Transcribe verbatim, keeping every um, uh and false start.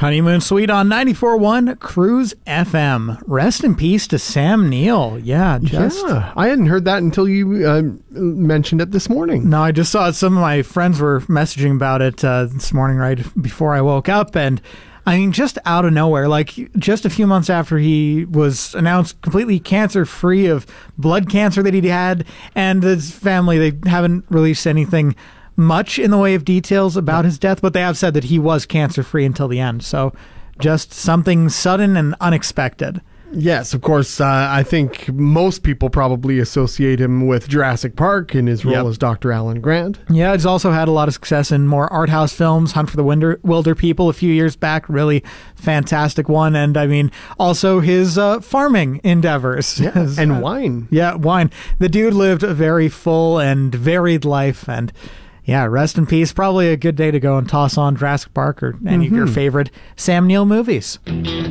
Honeymoon Suite on ninety-four point one Cruise F M. Rest in peace to Sam Neill. Yeah, just... Yeah, I hadn't heard that until you uh, mentioned it this morning. No, I just saw it. Some of my friends were messaging about it uh, this morning right before I woke up, and I mean, just out of nowhere, like just a few months after he was announced completely cancer-free of blood cancer that he had, and his family, they haven't released anything much in the way of details about his death, but they have said that he was cancer-free until the end. So just something sudden and unexpected. Yes, of course. Uh, I think most people probably associate him with Jurassic Park in his role Yep. as Doctor Alan Grant. Yeah, he's also had a lot of success in more art house films. Hunt for the Wilder, Wilder People a few years back, really fantastic one. And I mean, also his uh, farming endeavors. Yeah, His, and uh, wine. Yeah, wine. The dude lived a very full and varied life, and yeah, rest in peace. Probably a good day to go and toss on Jurassic Park or any mm-hmm. of your favorite Sam Neill movies.